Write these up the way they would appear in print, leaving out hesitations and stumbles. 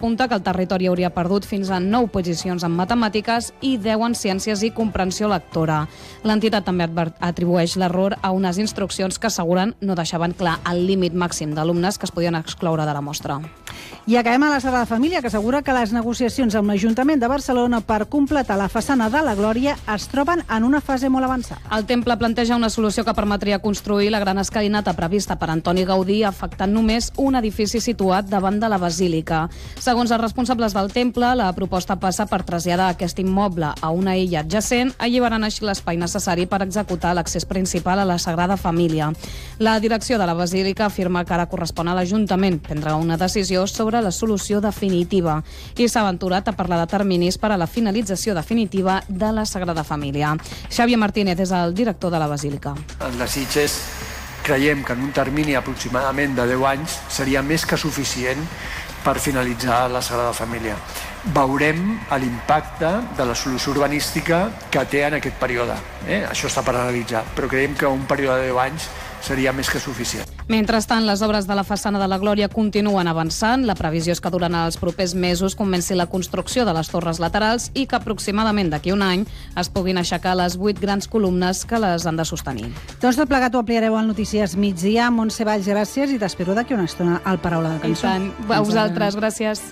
apunta que el territori hauria perdut fins a 9 posicions en matemàtiques i 10 en ciències i comprensió lectora. L'entitat també atribueix l'error a unes instruccions que asseguren no deixaven clar el límit màxim d'alumnes que es podien excloure de la mostra. I acabem a la Sagrada Família, que assegura que les negociacions amb l'Ajuntament de Barcelona per completar la façana de la Glòria es troben en una fase molt avançada. El temple planteja una solució que permetria construir la gran escalinata prevista per Antoni Gaudí, afectant només un edifici situat davant de la Basílica. Segons els responsables del temple, la proposta passa per traslladar aquest immoble a una illa adjacent, alliberant així l'espai necessari per executar l'accés principal a la Sagrada Família. La direcció de la Basílica afirma que ara correspon a l'Ajuntament prendre una decisió sobre la solució definitiva i s'ha aventurat a parlar de terminis per a la finalització definitiva de la Sagrada Família. Xavier Martínez és el director de la Basílica. En les Sitges creiem que en un termini aproximadament de 10 anys seria més que suficient per finalitzar la Sagrada Família. Veurem l'impacte de la solució urbanística que té en aquest període. Això està per analitzar, però creiem que un període de 10 anys seria més que suficient. Mentrestant, les obres de la façana de la Glòria continuen avançant. La previsió és que durant els propers mesos comenci la construcció de les torres laterals i que aproximadament d'aquí un any es puguin aixecar les 8 grans columnes que les han de sostenir. Doncs tot plegat ho ampliareu al Notícies Migdia. Montse Valls, gràcies, i t'espero d'aquí una estona al Paraula de Cançó. I tant. A vosaltres, gràcies.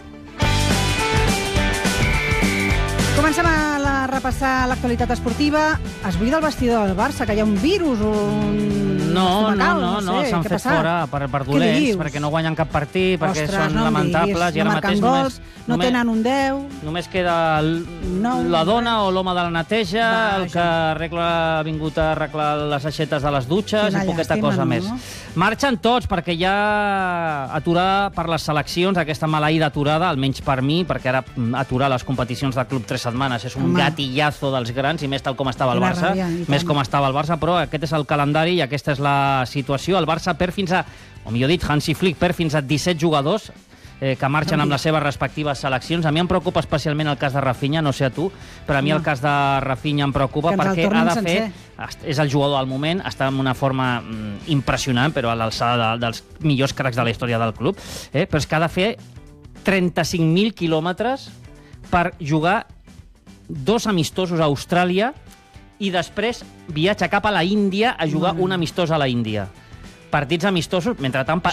Comencem a repassar l'actualitat esportiva. Es buida el vestidor del Barça, que hi ha un virus, No, s'han fet fora per dolents, perquè no guanyen cap partit, perquè són lamentables, i ara mateix no tenen un 10. Només queda la dona o l'home de la neteja, el que ha vingut a arreglar les aixetes de les dutxes i poqueta cosa més. Marxen tots, perquè hi ha aturada per les seleccions, aquesta maleïda aturada, almenys per mi, perquè ara aturar les competicions del club 3 setmanes és un gatillazo dels grans, i més tal com estava el Barça, però aquest és el calendari i aquesta és la situació. El Barça perd fins a, o millor dit, Hansi Flick perd fins a 17 jugadors que marxen amb les seves respectives seleccions. A mi em preocupa especialment el cas de Rafinha, no sé a tu, però a mi el cas de Rafinha em preocupa perquè ha de fer... És el jugador del moment, està en una forma impressionant, però a l'alçada dels millors cracs de la història del club, però és que ha de fer 35.000 quilòmetres per jugar 2 amistosos a Austràlia i després viatja cap a la Índia a jugar un amistós a la Índia. Partits amistosos, mentrestant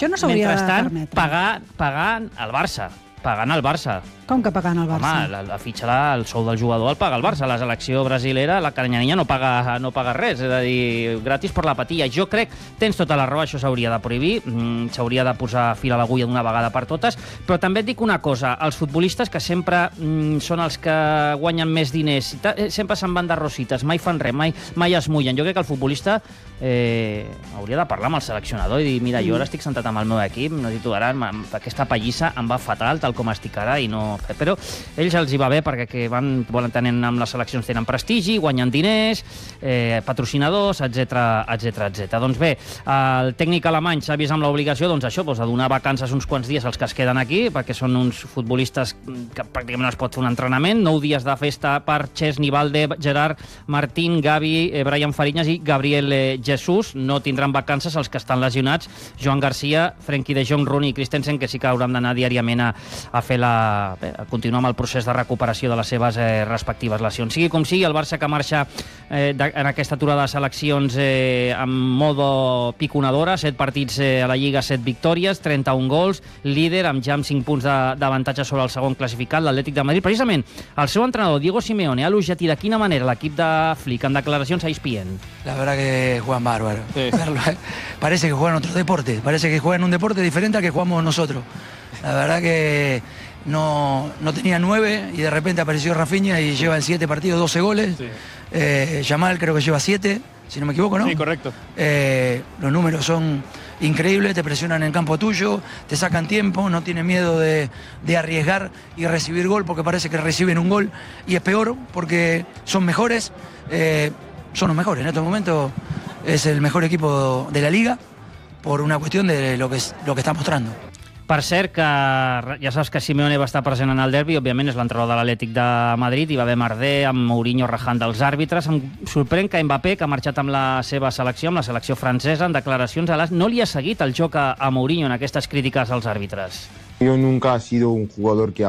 pagant el Barça. Pagant el Barça. Com que pagant el Barça? Home, la fitxa, el sou del jugador el paga el Barça. La selecció brasilera, la caranyanya no paga res, és a dir, gratis per la patilla. Jo crec, tens tota la raó, això s'hauria de prohibir, s'hauria de posar fil a l'agulla d'una vegada per totes, però també et dic una cosa, els futbolistes que sempre són els que guanyen més diners, sempre se'n van de rosites, mai fan res, mai es mullen. Jo crec que el futbolista hauria de parlar amb el seleccionador i dir, mira, jo ara estic sentat amb el meu equip, no dic tu, ara aquesta pallissa em va fatal, tal com estic ara, i no... Però ells els hi va bé perquè volen tenir amb les seleccions, tenen prestigi, guanyen diners, patrocinadors, etc. Doncs bé, el tècnic alemany s'ha vist amb l'obligació de donar vacances uns quants dies als que es queden aquí, perquè són uns futbolistes que pràcticament no es pot fer un entrenament, 9 dies de festa per Chesney, Valde, Gerard, Martín, Gavi, Brian Fariñas i Gabriel Jesús. No tindran vacances els que estan lesionats, Joan Garcia, Frenkie de Jong, Rooney i Christensen, que sí que hauran d'anar diàriament a fer a continuar amb el procés de recuperació de les seves respectives lesions. Sigui com sigui, el Barça que marxa en aquesta aturada de seleccions amb modo piconadora, 7 partits a la Lliga, 7 victòries, 31 gols, líder amb ja amb 5 punts d'avantatge sobre el segon classificat, l'Atlètic de Madrid. Precisament, el seu entrenador, Diego Simeone, ha elogiat de quina manera l'equip de Flick en declaracions a ESPN. La verdad que juegan bárbaro. Sí. Parece que juegan otro deporte, parece que juegan un deporte diferente al que jugamos nosotros. La verdad que no tenía 9 y de repente apareció Rafinha y lleva en 7 partidos 12 goles. Sí. Yamal creo que lleva 7, si no me equivoco, ¿no? Sí, correcto. Los números son increíbles, te presionan en el campo tuyo, te sacan tiempo, no tienen miedo de arriesgar y recibir gol porque parece que reciben un gol y es peor porque son mejores, son los mejores. En estos momentos es el mejor equipo de la Liga por una cuestión de lo que está mostrando. Per cert, que ja saps que Simeone va estar present en el derbi, òbviament és l'entrenador de l'Atlètic de Madrid, hi va haver merder amb Mourinho rajant dels àrbitres. Em sorprèn que Mbappé, que ha marxat amb la seva selecció, amb la selecció francesa, en declaracions a l'AS, no li ha seguit el joc a Mourinho en aquestes crítiques als àrbitres. Yo nunca he sido un jugador que